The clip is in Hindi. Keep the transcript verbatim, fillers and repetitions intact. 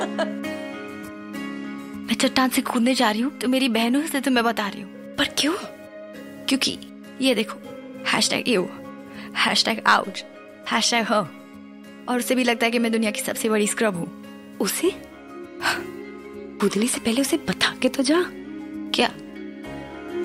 मैं चट्टान से कूदने जा रही हूँ तो मेरी बहनों से तो मैं बता रही हूँ। पर क्यों? क्योंकि ये देखो, hashtag you, hashtag ouch, hashtag ह, और उसे भी लगता है कि मैं दुनिया की सबसे बड़ी स्क्रब हूँ। उसे कूदने से पहले उसे बता के तो जा। क्या?